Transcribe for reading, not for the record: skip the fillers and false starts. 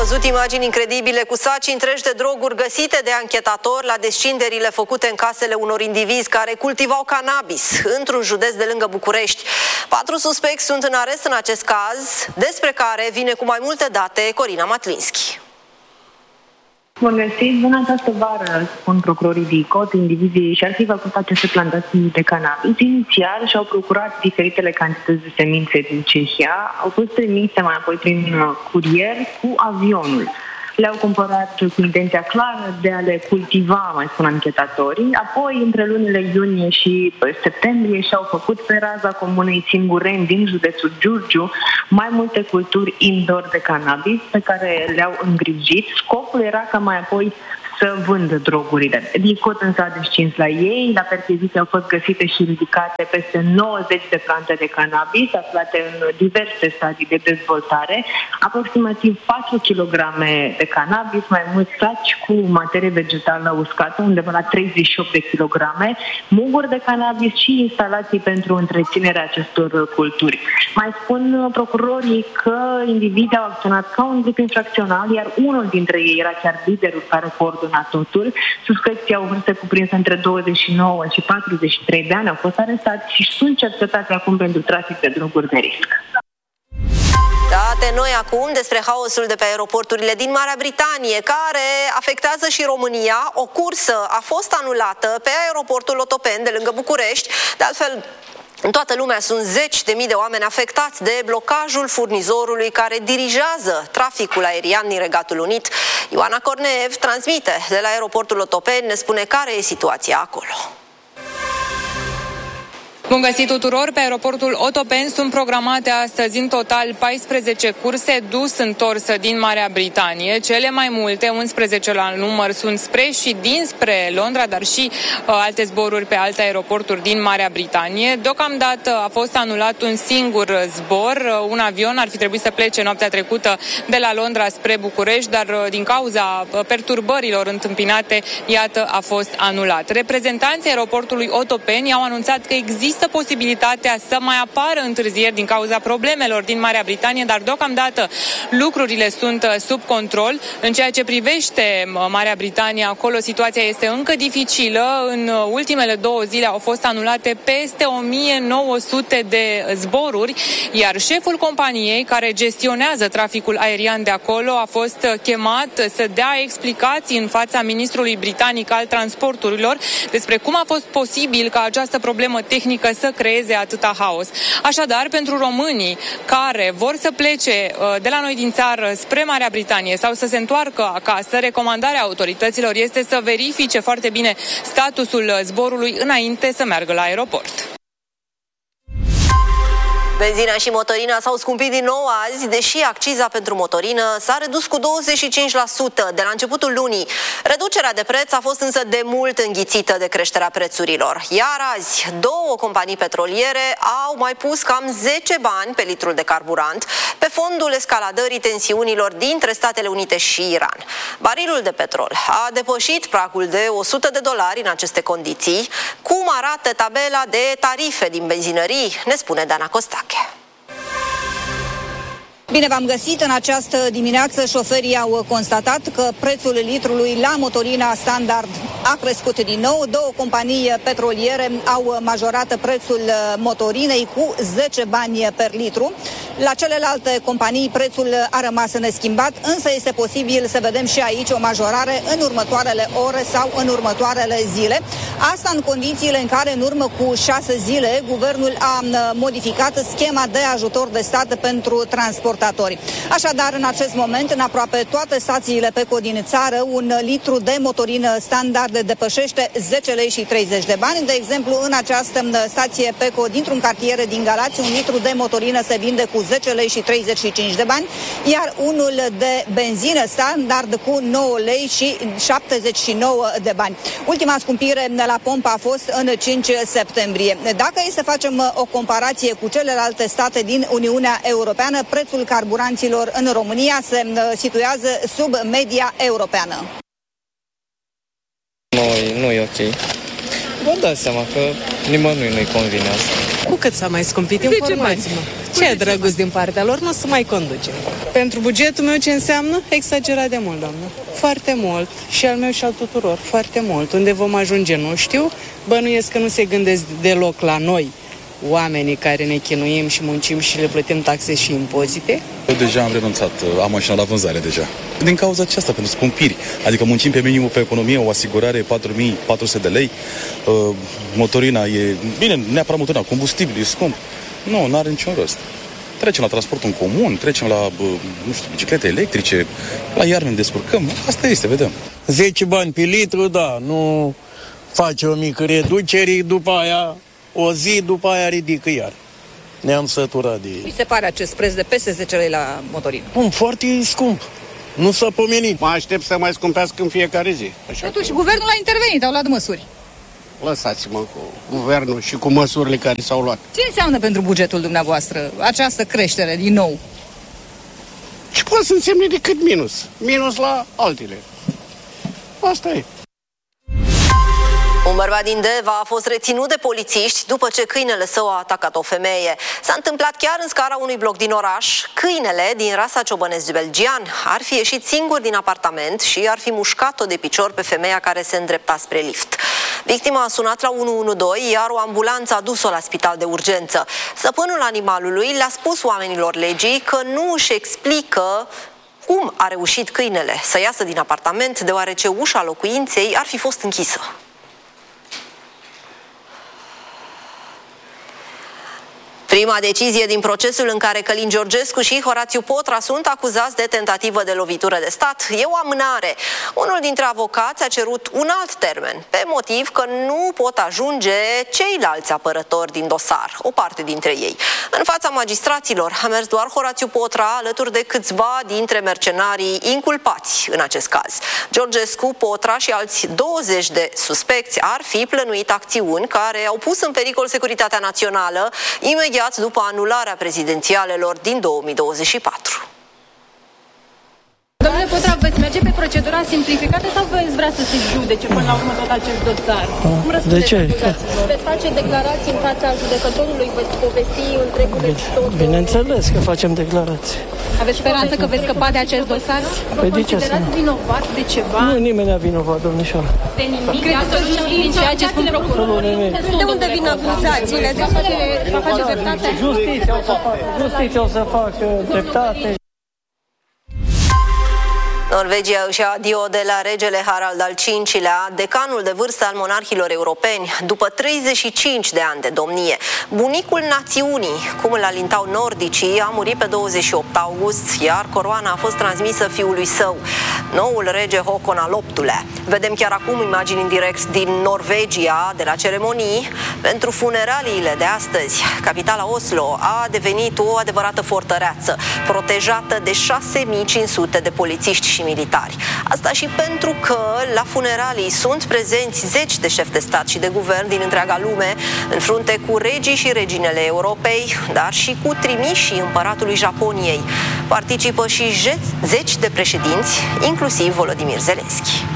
văzut imagini incredibile cu saci întregi de droguri găsite de anchetatori la descinderile făcute în casele unor indivizi care cultivau cannabis într-un județ de lângă București. 4 suspecți sunt în arest în acest caz, despre care vine cu mai multe date Corina Matlinski. Bun găsit! În această vară, spun procurorii DICOT, indivizii și-ar fi făcut aceste plantații de cannabis. Inițial și-au procurat diferitele cantități de semințe din Cehia, au fost trimise mai apoi prin curier cu avionul. Le-au cumpărat cu intenția clară de a le cultiva, mai spun anchetatorii. Apoi, între lunile iunie și septembrie, și-au făcut pe raza comunei Țingureni din județul Giurgiu mai multe culturi indoor de cannabis pe care le-au îngrijit. Scopul era ca mai apoi să vândă drogurile. DICOT însă a descins la ei. La percheziție au fost găsite și ridicate peste 90 de plante de cannabis aflate în diverse stadii de dezvoltare, aproximativ 4 kg de cannabis, mai mulți saci cu materie vegetală uscată, undeva la 38 de kilograme, muguri de cannabis și instalații pentru întreținerea acestor culturi. Mai spun procurorii că indivizii au acționat ca un grup infracțional, iar unul dintre ei era chiar liderul care coordona totul. Suspecții au vârste cuprinse între 29 și 43 de ani, au fost arestați și sunt cercetați acum pentru trafic de droguri de risc. Date noi acum despre haosul de pe aeroporturile din Marea Britanie, care afectează și România. O cursă a fost anulată pe aeroportul Otopeni de lângă București. De altfel, în toată lumea sunt zeci de mii de oameni afectați de blocajul furnizorului care dirigează traficul aerian din Regatul Unit. Ioana Corneev transmite de la aeroportul Otopeni, ne spune care e situația acolo. Bun găsit tuturor! Pe aeroportul Otopeni sunt programate astăzi în total 14 curse dus-întors din Marea Britanie. Cele mai multe, 11 la număr, sunt spre și dinspre Londra, dar și alte zboruri pe alte aeroporturi din Marea Britanie. Deocamdată a fost anulat un singur zbor. Un avion ar fi trebuit să plece noaptea trecută de la Londra spre București, dar din cauza perturbărilor întâmpinate, iată, a fost anulat. Reprezentanții aeroportului Otopeni au anunțat că există posibilitatea să mai apară întârzieri din cauza problemelor din Marea Britanie, dar deocamdată lucrurile sunt sub control. În ceea ce privește Marea Britanie, acolo situația este încă dificilă. În ultimele 2 zile au fost anulate peste 1900 de zboruri, iar șeful companiei care gestionează traficul aerian de acolo a fost chemat să dea explicații în fața ministrului britanic al transporturilor despre cum a fost posibil ca această problemă tehnică să creeze atâta haos. Așadar, pentru românii care vor să plece de la noi din țară spre Marea Britanie sau să se întoarcă acasă, recomandarea autorităților este să verifice foarte bine statusul zborului înainte să meargă la aeroport. Benzina și motorina s-au scumpit din nou azi, deși acciza pentru motorină s-a redus cu 25% de la începutul lunii. Reducerea de preț a fost însă de mult înghițită de creșterea prețurilor. Iar azi, 2 companii petroliere au mai pus cam 10 bani pe litrul de carburant pe fondul escaladării tensiunilor dintre Statele Unite și Iran. Barilul de petrol a depășit pragul de $100 în aceste condiții. Cum arată tabela de tarife din benzinării, ne spune Dana Costache. Bine v-am găsit! În această dimineață șoferii au constatat că prețul litrului la motorina standard a crescut din nou. 2 companii petroliere au majorat prețul motorinei cu 10 bani per litru. La celelalte companii prețul a rămas neschimbat, însă este posibil să vedem și aici o majorare în următoarele ore sau în următoarele zile. Asta în condițiile în care în urmă cu 6 zile guvernul a modificat schema de ajutor de stat pentru transportatori. Așadar, în acest moment, în aproape toate stațiile PECO din țară, un litru de motorină standard depășește 10 lei și 30 de bani. De exemplu, în această stație PECO dintr-un cartier din Galați, un litru de motorină se vinde cu 10 lei și 35 de bani, iar unul de benzină standard cu 9 lei și 79 de bani. Ultima scumpire la pompă a fost în 5 septembrie. Dacă e să facem o comparație cu celelalte state din Uniunea Europeană, prețul carburanților în România se situează sub media europeană. Nu e ok. Vă dați seama că nimănui nu-i convine asta. Cu cât s-a mai scumpit? Informați-mă. Ce drăguț din partea lor, nu o să mai conduce. Pentru bugetul meu ce înseamnă? Exagerat de mult, doamnă. Foarte mult. Și al meu și al tuturor. Foarte mult. Unde vom ajunge, nu știu. Bănuiesc că nu se gândesc deloc la noi, oamenii care ne chinuim și muncim și le plătim taxe și impozite. Eu deja am renunțat, am mașina la vânzare deja. Din cauza aceasta, pentru scumpiri. Adică muncim pe minimul pe economie, o asigurare 4.400 de lei, motorina e, bine, neapărat motorina, combustibil e scump. Nu are niciun rost. Trecem la transportul în comun, trecem la, nu știu, biciclete electrice, la iarnă ne descurcăm, asta este, vedem. 10 bani pe litru, da, nu face o mică reducere, după aia, o zi, după aia ridică iar. Ne-am săturat de ei. Mi se pare acest preț de peste 10 lei la motorină? Foarte scump. Nu s-a pomenit. Mă aștept să mai scumpească în fiecare zi. Așa. Totuși, guvernul a intervenit, au luat măsuri. Lăsați-mă cu guvernul și cu măsurile care s-au luat. Ce înseamnă pentru bugetul dumneavoastră această creștere din nou? Și poate să însemne decât minus. Minus la altele. Asta e. Un bărbat din Deva a fost reținut de polițiști după ce câinele său a atacat o femeie. S-a întâmplat chiar în scara unui bloc din oraș. Câinele din rasa ciobănesc belgian ar fi ieșit singur din apartament și ar fi mușcat-o de picior pe femeia care se îndrepta spre lift. Victima a sunat la 112, iar o ambulanță a dus-o la spital de urgență. Stăpânul animalului le-a spus oamenilor legii că nu își explică cum a reușit câinele să iasă din apartament, deoarece ușa locuinței ar fi fost închisă. Prima decizie din procesul în care Călin Georgescu și Horațiu Potra sunt acuzați de tentativă de lovitură de stat e o amânare. Unul dintre avocați a cerut un alt termen, pe motiv că nu pot ajunge ceilalți apărători din dosar, o parte dintre ei. În fața magistraților a mers doar Horațiu Potra, alături de câțiva dintre mercenarii inculpați în acest caz. Georgescu, Potra și alți 20 de suspecți ar fi plănuit acțiuni care au pus în pericol securitatea națională imediat după anularea prezidențialelor din 2024. Domnule Potra, veți merge pe procedura simplificată sau veți vrea să se judece până la urmă tot acest dosar? De ce? Veți face declarații în fața judecătorului, veți povesti întregul tot? Bineînțeles că facem declarații. Aveți speranță că veți scăpa de acest dosar? Păi de ce să considerați vinovat de ceva? Nu, nimeni n-a vinovat, domnișoară. De nimic? De absolut nimic, ceea ce spun procurorii? De unde vin acuzațiile? Va face dreptate? Justiția o să facă dreptate. Norvegia își ia adio de la regele Harald al V-lea, decanul de vârstă al monarhilor europeni, după 35 de ani de domnie. Bunicul națiunii, cum îl alintau nordicii, a murit pe 28 august, iar coroana a fost transmisă fiului său, noul rege Håkon al VIII-lea. Vedem chiar acum imagini în direct din Norvegia, de la ceremonii. Pentru funeraliile de astăzi, capitala Oslo a devenit o adevărată fortăreață, protejată de 6500 de polițiști și militari. Asta și pentru că la funeralii sunt prezenți zeci de șefi de stat și de guvern din întreaga lume, în frunte cu regii și reginele Europei, dar și cu trimișii împăratului Japoniei. Participă și zeci de președinți, inclusiv Volodymyr Zelensky.